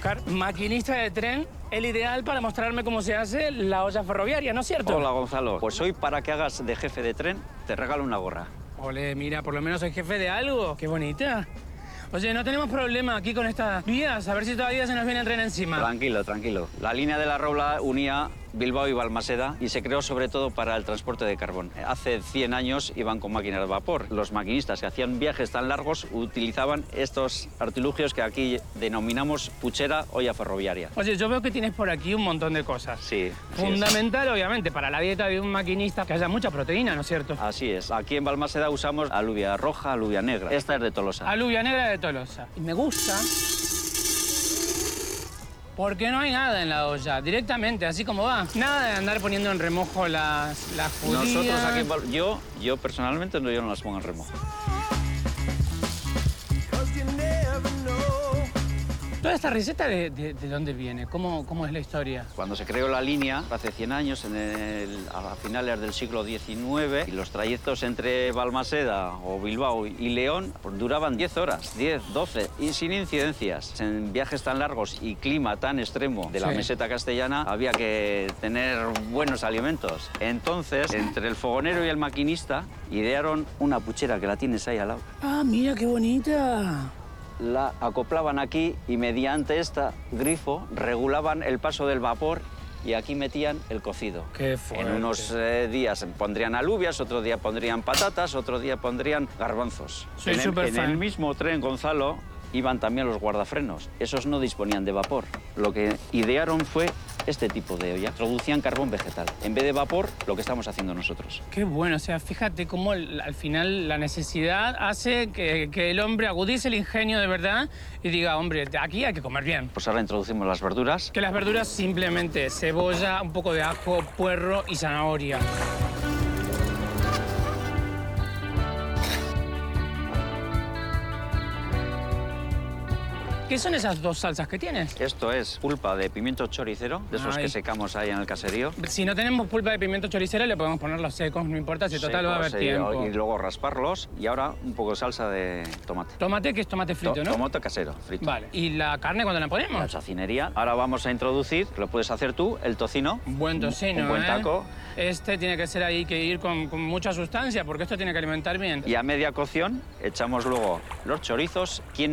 Óscar, maquinista de tren, el ideal para mostrarme cómo se hace la olla ferroviaria, ¿no es cierto? Hola, Gonzalo. Pues hoy, para que hagas de jefe de tren, te regalo una gorra. Ole, mira, por lo menos soy jefe de algo. Qué bonita. Oye, no tenemos problema aquí con estas vías. A ver si todavía se nos viene el tren encima. Tranquilo, tranquilo. La línea de la Robla unía Bilbao y Balmaseda y se creó sobre todo para el transporte de carbón. Hace 100 años iban con máquinas de vapor. Los maquinistas que hacían viajes tan largos utilizaban estos artilugios que aquí denominamos puchera, olla ferroviaria. Oye, yo veo que tienes por aquí un montón de cosas. Sí. Fundamental, obviamente, para la dieta de un maquinista que haya mucha proteína, ¿no es cierto? Así es. Aquí en Balmaseda usamos alubia roja, alubia negra. Esta es de Tolosa. Alubia negra de Tolosa. Y me gusta porque no hay nada en la olla, directamente, así como va. Nada de andar poniendo en remojo las judías. Nosotros aquí en yo personalmente yo no las pongo en remojo. ¿Toda esta receta de dónde viene? ¿Cómo es la historia? Cuando se creó la línea, hace 100 años, a finales del siglo XIX, y los trayectos entre Balmaseda o Bilbao y León pues, duraban 10 horas, 10, 12, y sin incidencias. En viajes tan largos y clima tan extremo de la meseta castellana, había que tener buenos alimentos. Entonces, entre el fogonero y el maquinista, idearon una puchera que la tienes ahí al lado. ¡Ah, mira qué bonita! La acoplaban aquí y mediante esta grifo regulaban el paso del vapor y aquí metían el cocido. ¡Qué fuerte! En unos días pondrían alubias, otro día pondrían patatas, otro día pondrían garbanzos. Soy súper fan. En el mismo tren, Gonzalo, iban también los guardafrenos. Esos no disponían de vapor. Lo que idearon fue este tipo de olla. Introducían carbón vegetal. En vez de vapor, lo que estamos haciendo nosotros. Qué bueno, o sea, fíjate cómo al final la necesidad hace que el hombre agudice el ingenio de verdad y diga, hombre, aquí hay que comer bien. Pues ahora introducimos las verduras. Que las verduras simplemente cebolla, un poco de ajo, puerro y zanahoria. ¿Qué son esas dos salsas que tienes? Esto es pulpa de pimiento choricero, de esos que secamos ahí en el caserío. Si no tenemos pulpa de pimiento choricero, le podemos poner los secos, no importa, si total va a haber tiempo. Y luego rasparlos y ahora un poco de salsa de tomate. Tomate, que es tomate frito, ¿no? Tomate casero, frito. Vale. ¿Y la carne cuándo la ponemos? La chacinería. Ahora vamos a introducir, lo puedes hacer tú, el tocino. Un buen tocino, un buen taco. Este tiene que ser ahí, que ir con mucha sustancia, porque esto tiene que alimentar bien. Y a media cocción echamos luego los chorizos.